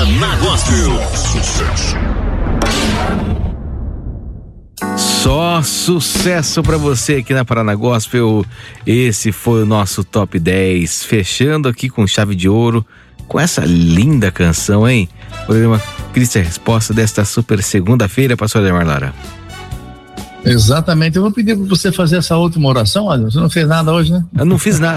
Paraná Gospel. Sucesso. Só sucesso pra você aqui na Paraná Gospel. Esse foi o nosso Top 10, fechando aqui com chave de ouro, com essa linda canção, hein? Programa Cristo é Resposta desta super segunda-feira, pastor Ademar Lara. Exatamente, eu vou pedir pra você fazer essa última oração. Olha, você não fez nada hoje, né? Eu não fiz nada,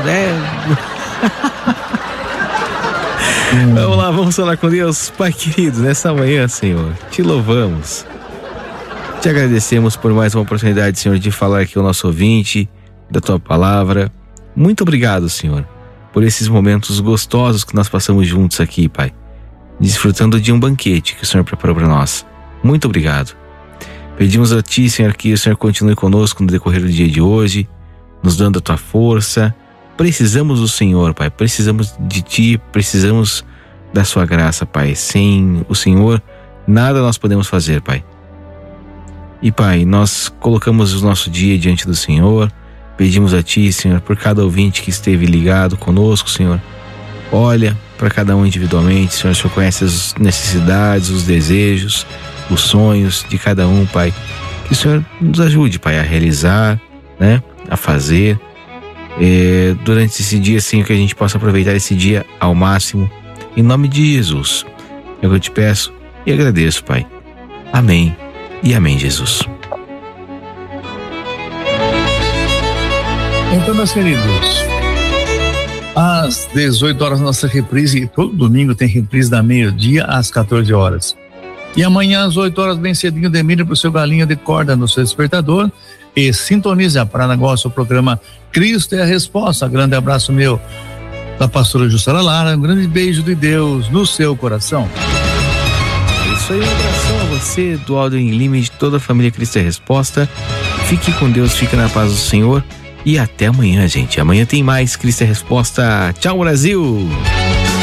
Vamos lá, vamos falar com Deus. Pai querido, nessa manhã, Senhor, te louvamos, te agradecemos por mais uma oportunidade, Senhor, de falar aqui ao nosso ouvinte da tua palavra. Muito obrigado, Senhor, por esses momentos gostosos que nós passamos juntos aqui, Pai, desfrutando de um banquete que o Senhor preparou para nós. Muito obrigado. Pedimos a Ti, Senhor, que o Senhor continue conosco no decorrer do dia de hoje, nos dando a Tua força. Precisamos do Senhor, Pai, precisamos de Ti, precisamos da Sua graça, Pai. Sem o Senhor, nada nós podemos fazer, Pai. E, Pai, nós colocamos o nosso dia diante do Senhor, pedimos a Ti, Senhor, por cada ouvinte que esteve ligado conosco, Senhor. Olha para cada um individualmente, Senhor, o Senhor conhece as necessidades, os desejos, os sonhos de cada um, Pai. Que o Senhor nos ajude, Pai, a realizar, né, a fazer. Durante esse dia, Senhor, que a gente possa aproveitar esse dia ao máximo. Em nome de Jesus, é o que eu te peço e agradeço, Pai. Amém e amém, Jesus. Então, meus queridos, às 18 horas nossa reprise, todo domingo tem reprise da meio-dia às 14 horas. E amanhã às 8 horas, bem cedinho, demira pro seu galinho de corda no seu despertador e sintonize a Paraná Gospel, o programa Cristo é a Resposta. Grande abraço meu, da pastora Jussara Lara, um grande beijo de Deus no seu coração. É isso aí, um abração a você, do Aldo em Lima e de toda a família Cristo é a Resposta. Fique com Deus, fique na paz do Senhor e até amanhã, gente. Amanhã tem mais Cristo é a Resposta. Tchau, Brasil!